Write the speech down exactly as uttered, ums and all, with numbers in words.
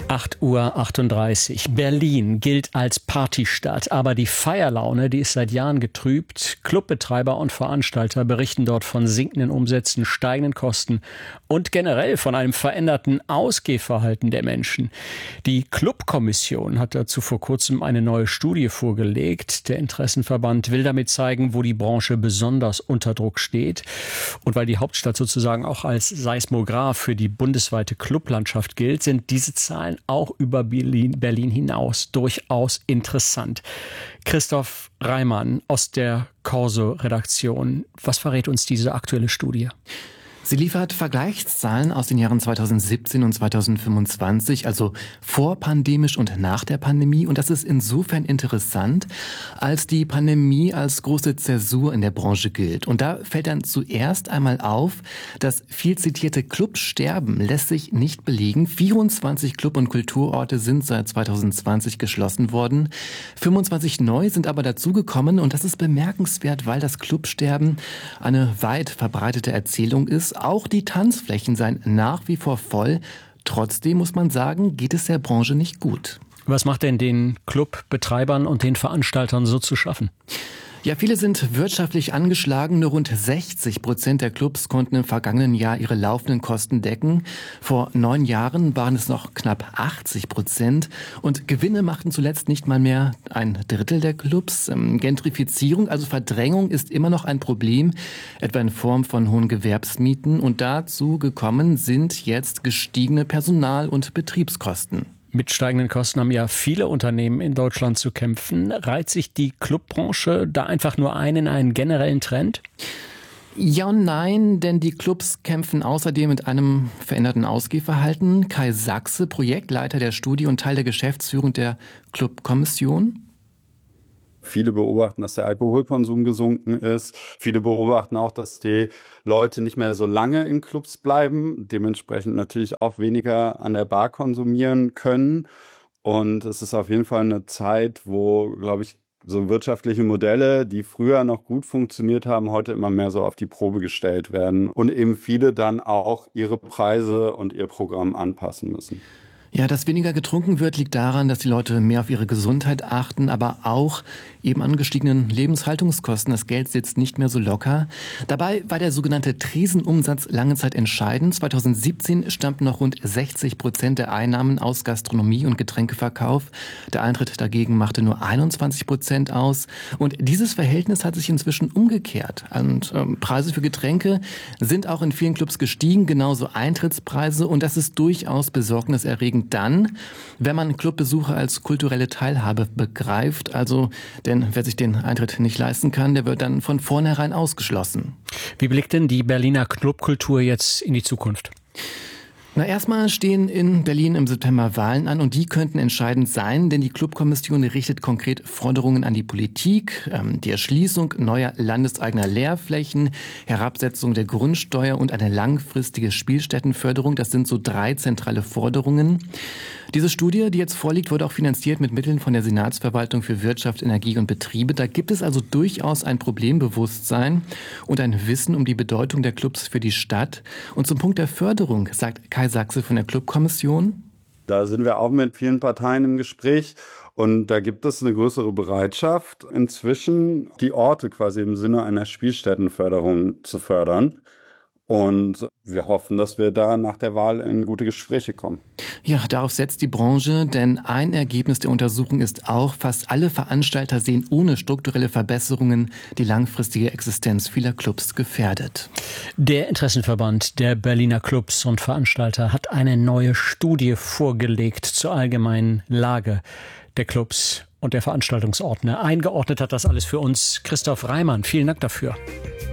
acht Uhr achtunddreißig. Berlin gilt als Partystadt, aber die Feierlaune, die ist seit Jahren getrübt. Clubbetreiber und Veranstalter berichten dort von sinkenden Umsätzen, steigenden Kosten und generell von einem veränderten Ausgehverhalten der Menschen. Die Clubkommission hat dazu vor kurzem eine neue Studie vorgelegt. Der Interessenverband will damit zeigen, wo die Branche besonders unter Druck steht. Und weil die Hauptstadt sozusagen auch als Seismograph für die bundesweite Clublandschaft gilt, sind diese Zahlen auch über Berlin, Berlin hinaus durchaus interessant. Christoph Reimann aus der Corso-Redaktion. Was verrät uns diese aktuelle Studie? Sie liefert Vergleichszahlen aus den Jahren zweitausendsiebzehn und zweitausendfünfundzwanzig, also vorpandemisch und nach der Pandemie. Und das ist insofern interessant, als die Pandemie als große Zäsur in der Branche gilt. Und da fällt dann zuerst einmal auf, das viel zitierte Clubsterben lässt sich nicht belegen. vierundzwanzig Club- und Kulturorte sind seit zweitausendzwanzig geschlossen worden. fünfundzwanzig neu sind aber dazugekommen. Und das ist bemerkenswert, weil das Clubsterben eine weit verbreitete Erzählung ist. Auch die Tanzflächen seien nach wie vor voll. Trotzdem muss man sagen, geht es der Branche nicht gut. Was macht denn den Clubbetreibern und den Veranstaltern so zu schaffen? Ja, viele sind wirtschaftlich angeschlagen. Nur rund sechzig Prozent der Clubs konnten im vergangenen Jahr ihre laufenden Kosten decken. Vor neun Jahren waren es noch knapp achtzig Prozent. Und Gewinne machten zuletzt nicht mal mehr ein Drittel der Clubs. Gentrifizierung, also Verdrängung, ist immer noch ein Problem, etwa in Form von hohen Gewerbsmieten. Und dazu gekommen sind jetzt gestiegene Personal- und Betriebskosten. Mit steigenden Kosten haben ja viele Unternehmen in Deutschland zu kämpfen. Reiht sich die Clubbranche da einfach nur ein in einen generellen Trend? Ja und nein, denn die Clubs kämpfen außerdem mit einem veränderten Ausgehverhalten. Kai Sachse, Projektleiter der Studie und Teil der Geschäftsführung der Clubkommission. Viele beobachten, dass der Alkoholkonsum gesunken ist. Viele beobachten auch, dass die Leute nicht mehr so lange in Clubs bleiben, dementsprechend natürlich auch weniger an der Bar konsumieren können. Und es ist auf jeden Fall eine Zeit, wo, glaube ich, so wirtschaftliche Modelle, die früher noch gut funktioniert haben, heute immer mehr so auf die Probe gestellt werden und eben viele dann auch ihre Preise und ihr Programm anpassen müssen. Ja, dass weniger getrunken wird, liegt daran, dass die Leute mehr auf ihre Gesundheit achten, aber auch eben an gestiegenen Lebenshaltungskosten. Das Geld sitzt nicht mehr so locker. Dabei war der sogenannte Tresenumsatz lange Zeit entscheidend. zweitausendsiebzehn stammten noch rund sechzig Prozent der Einnahmen aus Gastronomie und Getränkeverkauf. Der Eintritt dagegen machte nur einundzwanzig Prozent aus. Und dieses Verhältnis hat sich inzwischen umgekehrt. Und ähm, Preise für Getränke sind auch in vielen Clubs gestiegen, genauso Eintrittspreise. Und das ist durchaus besorgniserregend dann, wenn man Clubbesucher als kulturelle Teilhabe begreift. Also, denn wer sich den Eintritt nicht leisten kann, der wird dann von vornherein ausgeschlossen. Wie blickt denn die Berliner Clubkultur jetzt in die Zukunft? Na, erstmal stehen in Berlin im September Wahlen an und die könnten entscheidend sein, denn die Clubkommission richtet konkret Forderungen an die Politik, ähm, die Erschließung neuer landeseigener Lehrflächen, Herabsetzung der Grundsteuer und eine langfristige Spielstättenförderung. Das sind so drei zentrale Forderungen. Diese Studie, die jetzt vorliegt, wurde auch finanziert mit Mitteln von der Senatsverwaltung für Wirtschaft, Energie und Betriebe. Da gibt es also durchaus ein Problembewusstsein und ein Wissen um die Bedeutung der Clubs für die Stadt. Und zum Punkt der Förderung sagt Kai Sachse von der Clubkommission: Da sind wir auch mit vielen Parteien im Gespräch. Und da gibt es eine größere Bereitschaft, inzwischen die Orte quasi im Sinne einer Spielstättenförderung zu fördern. Und wir hoffen, dass wir da nach der Wahl in gute Gespräche kommen. Ja, darauf setzt die Branche, denn ein Ergebnis der Untersuchung ist auch, fast alle Veranstalter sehen ohne strukturelle Verbesserungen die langfristige Existenz vieler Clubs gefährdet. Der Interessenverband der Berliner Clubs und Veranstalter hat eine neue Studie vorgelegt zur allgemeinen Lage der Clubs und der Veranstaltungsorte. Eingeordnet hat das alles für uns Christoph Reimann. Vielen Dank dafür.